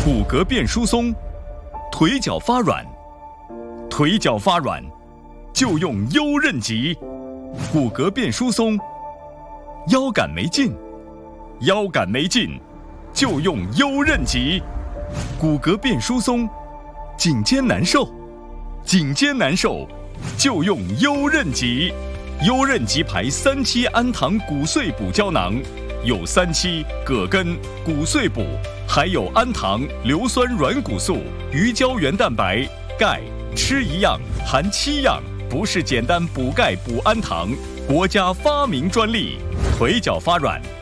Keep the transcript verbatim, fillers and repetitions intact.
骨骼变疏松，腿脚发软，腿脚发软就用优韧极。骨骼变疏松，腰杆没劲，腰杆没劲就用优韧极。骨骼变疏松，颈肩难受，颈肩难受就用优韧极。优韧极牌三七氨糖骨碎补胶囊，有三七、葛根、骨碎补，还有氨糖、硫酸软骨素、鱼胶原蛋白、钙，吃一样含七样，不是简单补钙补氨糖，国家发明专利。腿脚发软，